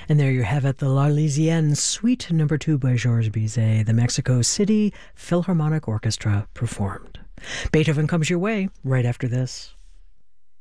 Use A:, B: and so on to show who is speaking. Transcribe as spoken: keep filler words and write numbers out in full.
A: And there you have it, the L'Arlésienne Suite Number Two by Georges Bizet, the Mexico City Philharmonic Orchestra performed. Beethoven comes your way right after this.